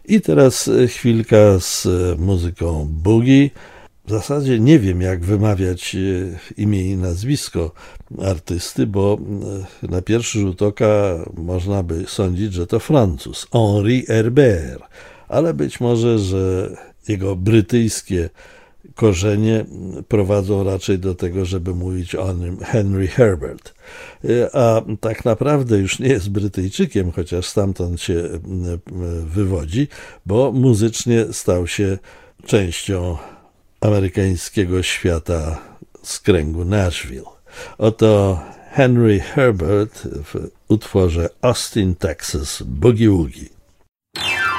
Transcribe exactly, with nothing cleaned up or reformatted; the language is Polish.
I teraz chwilka z muzyką boogie. W zasadzie nie wiem, jak wymawiać imię i nazwisko artysty, bo na pierwszy rzut oka można by sądzić, że to Francuz, Henri Herbert, ale być może, że jego brytyjskie korzenie prowadzą raczej do tego, żeby mówić o nim Henry Herbert. A tak naprawdę już nie jest Brytyjczykiem, chociaż stamtąd się wywodzi, bo muzycznie stał się częścią amerykańskiego świata z kręgu Nashville. Oto Henry Herbert w utworze Austin, Texas, Boogie Woogie.